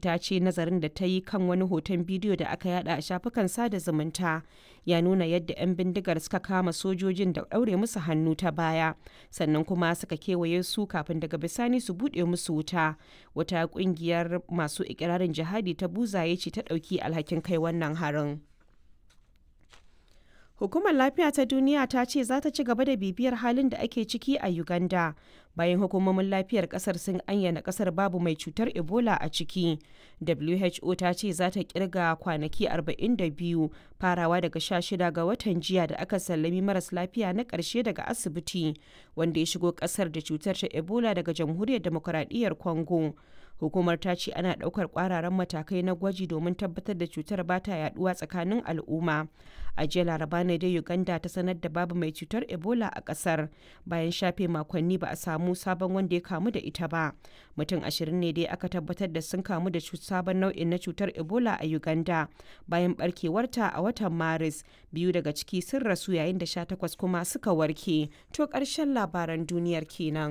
ta ce nazarin da ta yi kan wani hoton bidiyo da aka yada a shafukan sada zumunta ya nuna yadda 'yan bindigar suka kama sojojin da ɗaure musu hannu ta baya, sannan kuma suka kewaye su kafin daga bisani su buɗe musu wuta. Wata ƙungiyar masu ikirarin jihadi ta Buzaye ce ta ɗauki alhakin kai wannan harin. Hukumar Lafiya ta Duniya ta ce za ta ci gaba da bibiyar halin da ake ciki a Uganda bayan hukumomin lafiyar kasar sun ayyana kasar babu mai cutar Ebola a ciki. WHO ta ce za ta kirga kwanaki 42 farawa daga 16 ga watan jiya da aka sallami maras lafiya na ƙarshe daga asibiti wanda ya shigo kasar da cutar ta Ebola daga Jamhuriyar Demokuraɗiyyar Congo. Hukumar ta ce ana ɗaukar ƙwararan matakai na gwaji domin tabbatar da cutar ba ta yaduwa tsakanin al'umma. A jiya Laraba ne dai Uganda ta sanar da babu mai cutar Ebola a ƙasar bayan shafe makonni ba a samu sabon wanda ya kamu da ita ba. Mutum 20 ne dai aka tabbatar da sun kamu da sabon nau'in na cutar Ebola a Uganda bayan barkewarta a watan Maris. 2 daga ciki sun rasu yayin da 18 kuma suka warke. To ƙarshen labaran duniyar kenan.